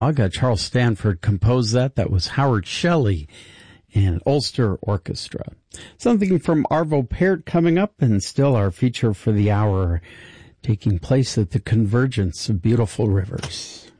Charles Stanford composed that. That was Howard Shelley and Ulster Orchestra. Something from Arvo Pärt coming up, and still our feature for the hour, taking place at the convergence of beautiful rivers.